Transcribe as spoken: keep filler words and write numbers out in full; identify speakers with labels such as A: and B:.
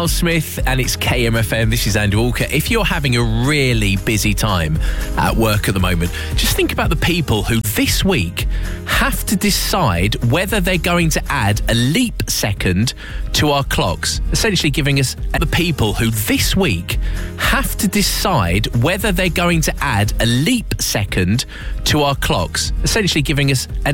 A: Smith, and it's K M F M. This is Andy Walker. If you're having a really busy time at work at the moment, just think about the people who this week have to decide whether they're going to add a leap second to our clocks, essentially giving us the people who this week have to decide whether they're going to add a leap second to our clocks, essentially giving us an